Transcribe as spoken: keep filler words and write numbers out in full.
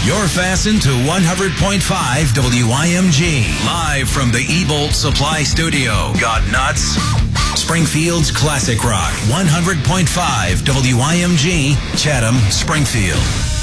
You're fastened to one hundred point five W I M G. Live from the E-Bolt Supply Studio. Got nuts? Springfield's Classic Rock. one hundred point five W I M G, Chatham, Springfield.